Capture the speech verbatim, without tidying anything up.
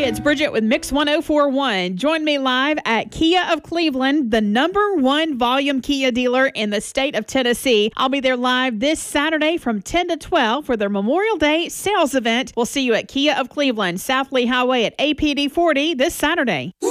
it's Bridget with Mix one oh four point one. Join me live at Kia of Cleveland, the number one volume Kia dealer in the state of Tennessee. I'll be there live this Saturday from ten to twelve for their Memorial Day sales event. We'll see you at Kia of Cleveland, South Lee Highway at A P D forty this Saturday.